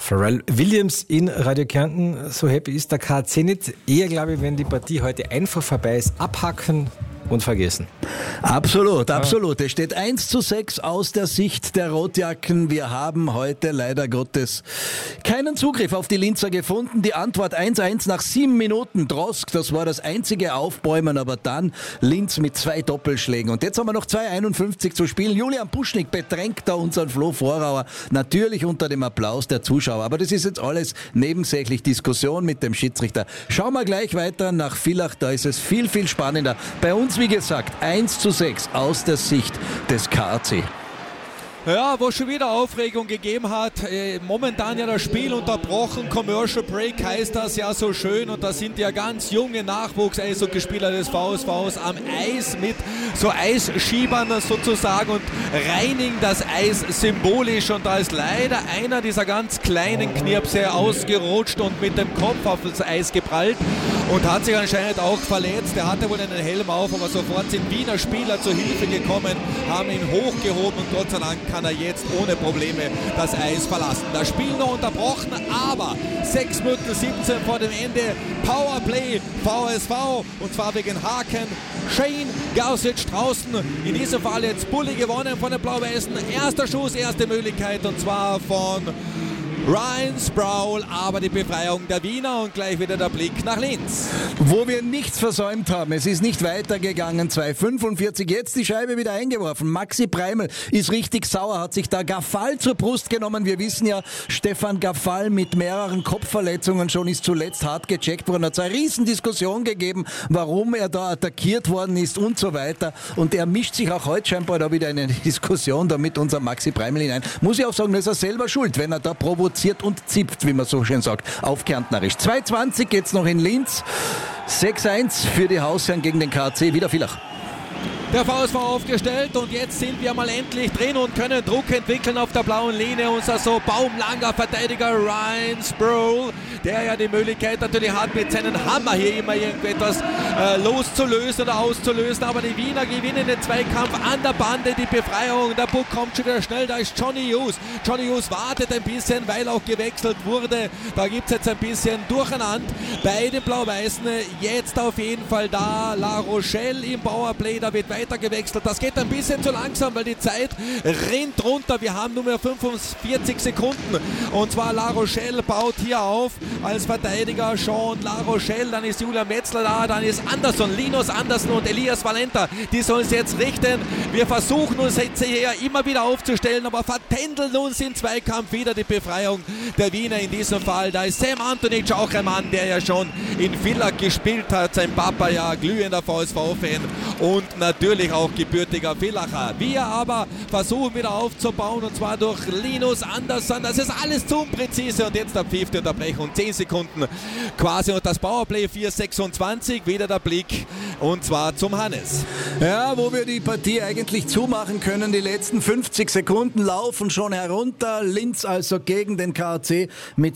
Pharrell Williams in Radio Kärnten. So happy ist der KAC nicht. Eher, glaube ich, wenn die Partie heute einfach vorbei ist, abhacken und vergessen. Absolut. Es steht 1:6 aus der Sicht der Rotjacken. Wir haben heute leider Gottes keinen Zugriff auf die Linzer gefunden. Die Antwort 1:1 nach 7 Minuten. Drosk, das war das einzige Aufbäumen, aber dann Linz mit 2 Doppelschlägen. Und jetzt haben wir noch 2:51 zu spielen. Julian Puschnik bedrängt da unseren Flo Vorauer. Natürlich unter dem Applaus der Zuschauer. Aber das ist jetzt alles nebensächlich. Diskussion mit dem Schiedsrichter. Schauen wir gleich weiter nach Villach. Da ist es viel, viel spannender. Bei uns, wie gesagt, 1:6 aus der Sicht des KAC. Ja, wo es schon wieder Aufregung gegeben hat. Momentan ja das Spiel unterbrochen. Commercial Break heißt das ja so schön. Und da sind ja ganz junge Nachwuchs-Eishockeyspieler des VSVs am Eis mit so Eisschiebern sozusagen und reinigen das Eis symbolisch. Und da ist leider einer dieser ganz kleinen Knirpse ausgerutscht und mit dem Kopf auf das Eis geprallt und hat sich anscheinend auch verletzt. Er hatte wohl einen Helm auf, aber sofort sind Wiener Spieler zur Hilfe gekommen, haben ihn hochgehoben und Gott sei Dank kann er jetzt ohne Probleme das Eis verlassen. Das Spiel noch unterbrochen, aber 6 Minuten 17 vor dem Ende. Powerplay VSV und zwar wegen Haken. Shane Gausic draußen. In diesem Fall jetzt Bulli gewonnen von den Blau-Weißen. Erster Schuss, erste Möglichkeit und zwar von Ryan Sproul, aber die Befreiung der Wiener und gleich wieder der Blick nach Linz. Wo wir nichts versäumt haben, es ist nicht weitergegangen, 2:45, jetzt die Scheibe wieder eingeworfen. Maxi Preiml ist richtig sauer, hat sich da Gaffal zur Brust genommen. Wir wissen ja, Stefan Gaffal mit mehreren Kopfverletzungen schon ist zuletzt hart gecheckt worden. Hat es eine Riesendiskussion gegeben, warum er da attackiert worden ist und so weiter. Und er mischt sich auch heute scheinbar da wieder in eine Diskussion da mit unserem Maxi Preiml hinein. Muss ich auch sagen, das ist er selber schuld, wenn er da provoziert und zipft, wie man so schön sagt, auf Kärntnerisch. 2:20 geht's noch in Linz. 6:1 für die Hausherren gegen den KAC. Wieder Villach. Der VSV aufgestellt und jetzt sind wir mal endlich drin und können Druck entwickeln auf der blauen Linie. Unser so baumlanger Verteidiger Ryan Sproul, der ja die Möglichkeit natürlich hat, mit seinem Hammer hier immer irgendetwas loszulösen oder auszulösen. Aber die Wiener gewinnen den Zweikampf an der Bande, die Befreiung. Der Puck kommt schon wieder schnell, da ist Johnny Hughes. Johnny Hughes wartet ein bisschen, weil auch gewechselt wurde. Da gibt es jetzt ein bisschen Durcheinander bei den Blau-Weißen. Jetzt auf jeden Fall da La Rochelle im Powerplay, da wird weiter gewechselt. Das geht ein bisschen zu langsam, weil die Zeit rinnt runter. Wir haben nur mehr 45 Sekunden. Und zwar La Rochelle baut hier auf als Verteidiger Sean La Rochelle. Dann ist Julian Metzler da, dann ist Anderson, Linus Anderson und Elias Valenta. Die sollen es jetzt richten. Wir versuchen uns jetzt hier immer wieder aufzustellen, aber vertändeln uns im Zweikampf wieder die Befreiung der Wiener in diesem Fall. Da ist Sam Antonic auch ein Mann, der ja schon in Villach gespielt hat. Sein Papa ja glühender VSV-Fan und natürlich auch gebürtiger Villacher. Wir aber versuchen wieder aufzubauen und zwar durch Linus Andersson. Das ist alles zu unpräzise und jetzt der 5. Unterbrechung. 10 Sekunden quasi und das Powerplay 4:26. Wieder der Blick und zwar zum Hannes. Ja, wo wir die Partie eigentlich zumachen können. Die letzten 50 Sekunden laufen schon herunter. Linz also gegen den KAC mit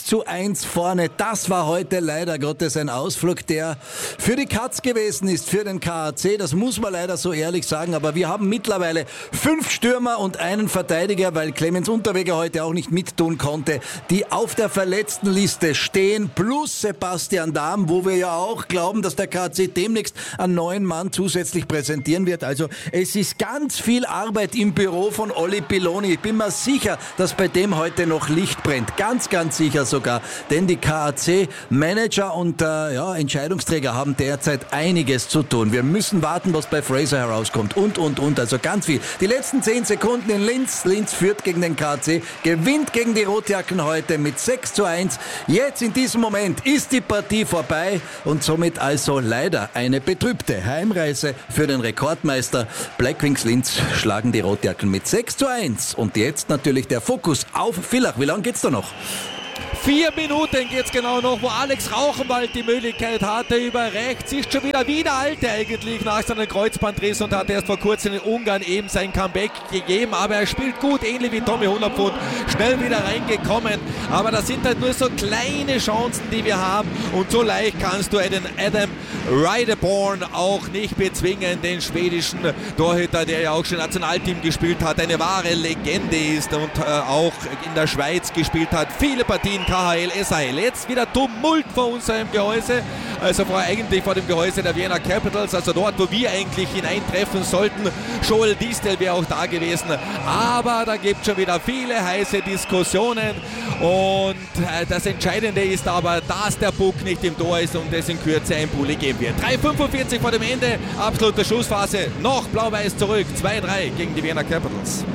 6:1 vorne. Das war heute leider Gottes ein Ausflug, der für die Katz gewesen ist, für den KAC. Das muss man leider so ehrlich sagen, aber wir haben mittlerweile 5 Stürmer und einen Verteidiger, weil Clemens Unterweger heute auch nicht mittun konnte, die auf der Verletztenliste stehen, plus Sebastian Dahm, wo wir ja auch glauben, dass der KAC demnächst einen neuen Mann zusätzlich präsentieren wird. Also es ist ganz viel Arbeit im Büro von Olli Piloni. Ich bin mir sicher, dass bei dem heute noch Licht brennt. Ganz, ganz sicher sogar. Denn die KAC-Manager und Entscheidungsträger haben derzeit einiges zu tun. Wir müssen warten, was bei Fraser herauskommt und. Also ganz viel. Die letzten 10 Sekunden in Linz. Linz führt gegen den KAC, gewinnt gegen die Rotjacken heute mit 6:1. Jetzt in diesem Moment ist die Partie vorbei und somit also leider eine betrübte Heimreise für den Rekordmeister. Blackwings Linz schlagen die Rotjacken mit 6:1. Und jetzt natürlich der Fokus auf Villach. Wie lange geht's da noch? 4 Minuten geht's genau noch, wo Alex Rauchenwald die Möglichkeit hatte über rechts. Ist schon wieder Alte eigentlich nach seinem Kreuzbandriss und hat erst vor kurzem in Ungarn eben sein Comeback gegeben. Aber er spielt gut, ähnlich wie Tommy 100 Pfund, schnell wieder reingekommen. Aber das sind halt nur so kleine Chancen, die wir haben. Und so leicht kannst du einen Adam Rideborn auch nicht bezwingen, den schwedischen Torhüter, der ja auch schon Nationalteam gespielt hat, eine wahre Legende ist und auch in der Schweiz gespielt hat. Viele Partien KHL, SHL. Jetzt wieder Tumult vor unserem Gehäuse, also eigentlich vor dem Gehäuse der Vienna Capitals, also dort, wo wir eigentlich hineintreffen sollten. Joel Distel wäre auch da gewesen, aber da gibt es schon wieder viele heiße Diskussionen und das Entscheidende ist aber, dass der Puck nicht im Tor ist und es in Kürze ein Bulli geben wird. 3:45 vor dem Ende, absolute Schlussphase, noch Blau-Weiß zurück, 2-3 gegen die Vienna Capitals.